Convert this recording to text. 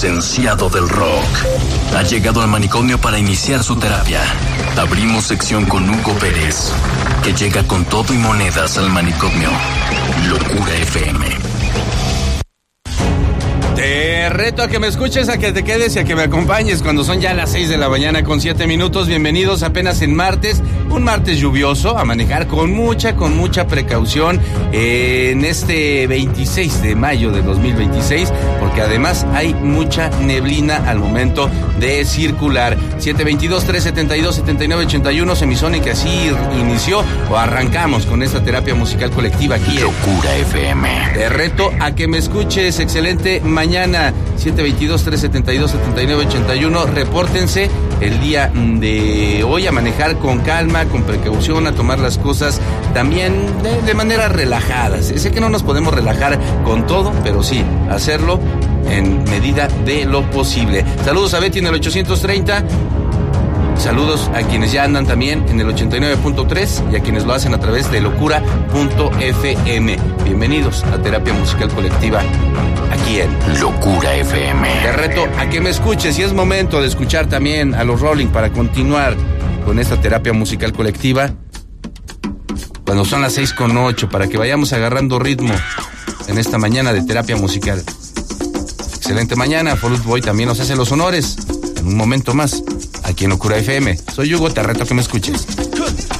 licenciado del rock. Ha llegado al manicomio para iniciar su terapia. Abrimos sección con Hugo Pérez, que llega con todo y monedas al manicomio. Locura FM. Te reto a que me escuches, a que te quedes y a que me acompañes cuando son ya las 6 de la mañana con 7 minutos. Bienvenidos apenas en martes, un martes lluvioso, a manejar con mucha precaución en este 26 de mayo de 2026, porque además hay mucha neblina al momento de circular. 722-372-7981, Semisónica, así inició o arrancamos con esta terapia musical colectiva aquí en Locura FM. Te reto a que me escuches. Excelente mañana. 722-372-7981. Repórtense el día de hoy a manejar con calma, con precaución, a tomar las cosas también de manera relajada. Sé que no nos podemos relajar con todo, pero sí hacerlo en medida de lo posible. Saludos a Betty en el 830. Saludos a quienes ya andan también en el 89.3 y a quienes lo hacen a través de locura.fm. Bienvenidos a Terapia Musical Colectiva aquí en Locura FM. Te reto a que me escuches y es momento de escuchar también a los Rolling para continuar con esta terapia musical colectiva cuando son las 6:08, para que vayamos agarrando ritmo en esta mañana de terapia musical. Excelente mañana. Fall Out Boy también nos hace los honores en un momento más aquí en Locura FM. Soy Hugo, te reto a que me escuches.